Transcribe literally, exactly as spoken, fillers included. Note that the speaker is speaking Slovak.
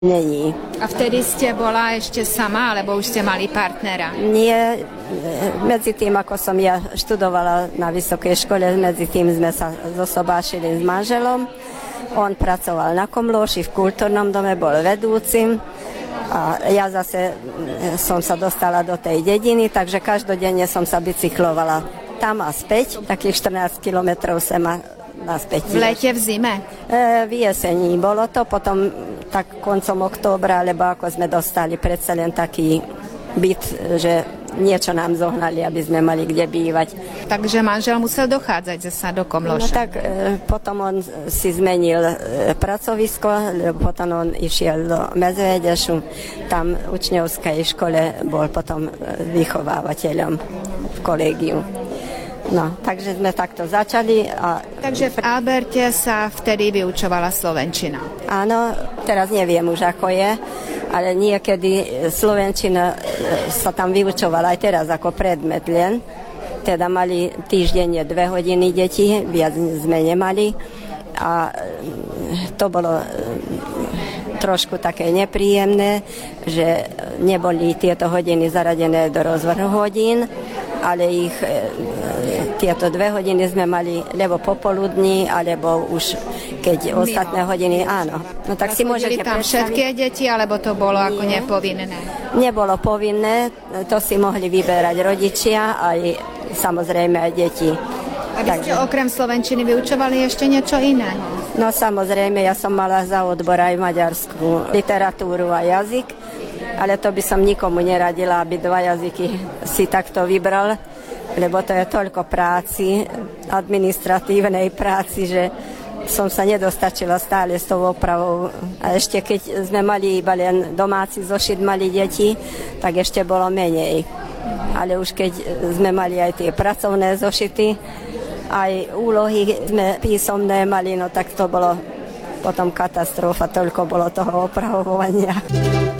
Není. A vtedy ste bola ešte sama, alebo už ste mali partnera? Nie, medzi tým, ako som ja študovala na vysokej škole, medzi tým sme sa zosobášili s manželom. On pracoval na Komlóši v kultúrnom dome, bol vedúcim a ja zase som sa dostala do tej dediny, takže každodenne som sa bicyklovala tam a späť, takých štrnásť kilometrov sem a naspäť. V lete, v zime? E, v jesení bolo to, potom tak koncom októbra, lebo ako sme dostali predsa len taký byt, že niečo nám zohnali, aby sme mali kde bývať. Takže manžel musel dochádzať zasa do Komlóša. No tak e, potom on si zmenil e, pracovisko, lebo potom on išiel do Medvedešu. Tam v učňovskej škole bol potom vychovávateľom v kolégiu. No, takže sme takto začali. A... Takže v Alberte sa vtedy vyučovala slovenčina. Áno, teraz neviem už ako je, ale niekedy slovenčina sa tam vyučovala aj teraz ako predmet len. Teda mali týždenne dve hodiny deti, viac sme nemali. A to bolo trošku také nepríjemné, že neboli tieto hodiny zaradené do rozvrhu hodín, ale ich tieto dve hodiny sme mali lebo popoludní, alebo už keď Mimo. Ostatné hodiny, áno. No tak si môžete tam predstaviť. Všetky deti, alebo to bolo Nie. ako nepovinné? Nebolo povinné, to si mohli vyberať rodičia, aj samozrejme aj deti. A vy ste okrem slovenčiny vyučovali ešte niečo iné? No samozrejme, ja som mala za odbor aj maďarskú literatúru a jazyk, ale to by som nikomu neradila, aby dva jazyky si takto vybral, lebo to je toľko práci, administratívnej práci, že som sa nedostačila stále s tou opravou. A ešte keď sme mali iba len domáci zošit, mali deti, tak ešte bolo menej. Ale už keď sme mali aj tie pracovné zošity, aj úlohy sme písomné mali, no tak to bolo potom katastrofa, toľko bolo toho opravovania.